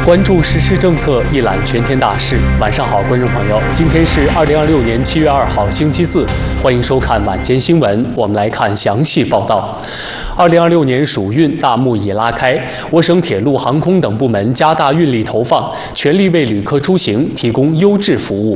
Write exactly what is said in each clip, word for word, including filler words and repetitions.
关注实施政策，一览全天大事。晚上好，观众朋友，今天是二零二六年七月二号，星期四，欢迎收看晚间新闻。我们来看详细报道。二零二六年暑运大幕已拉开，我省铁路、航空等部门加大运力投放，全力为旅客出行提供优质服务。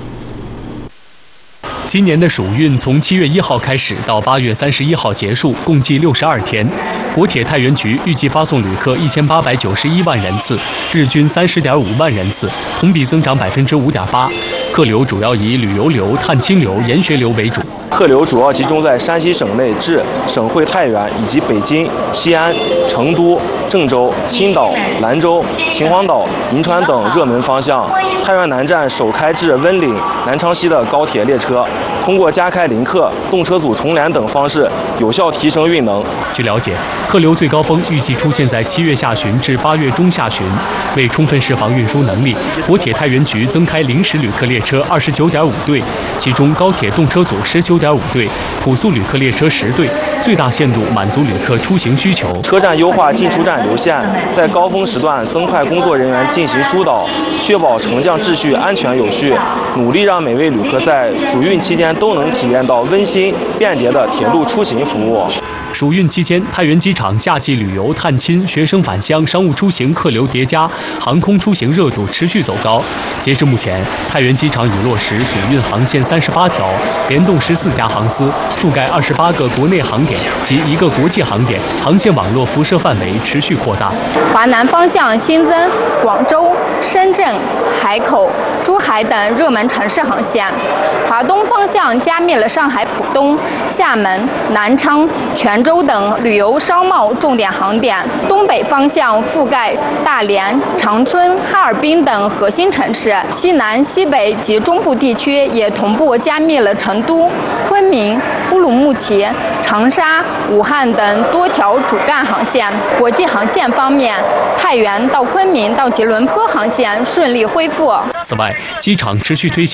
今年的暑运从七月一号开始到八月三十一号结束，共计六十二天。国铁太原局预计发送旅客一千八百九十一万人次，日均三十点五万人次，同比增长百分之五点八。客流主要以旅游流、探亲流、研学流为主。 客流主要集中在山西省内至省会太原以及北京、西安、成都、郑州、青岛、兰州、秦皇岛、银川等热门方向。太原南站首开至温岭、南昌西的高铁列车，通过加开临客、动车组重联等方式，有效提升运能。 据了解，客流最高峰预计出现在七月下旬至八月中下旬。为充分释放运输能力，国铁太原局增开临时旅客列车二十九点五对，其中高铁动车组十九点五对，普速旅客列车十对，最大限度满足旅客出行需求。 车站优化进出站流线，在高峰时段增派工作人员进行疏导，确保乘降秩序安全有序，努力让每位旅客在暑运期间都能体验到温馨便捷的铁路出行服务。 暑运期间，太原机场夏季旅游、探亲、学生返乡、商务出行客流叠加，航空出行热度持续走高。截至目前，太原机场已落实暑运航线三十八条，联动十四家航司，覆盖二十八个国内航点及一个国际航点，航线网络辐射范围持续扩大。 华南方向新增广州、深圳、海口、珠海等热门城市航线，华东方向加密了上海浦东、厦门、南昌、泉州等旅游商贸重点航点，东北方向覆盖大连、长春、哈尔滨等核心城市，西南、西北及中部地区也同步加密了成都、昆明、乌鲁木齐、长沙、武汉等多条主干航线。国际航线方面，太原到昆明到吉隆坡航线顺利恢复。 此外，机场持续推行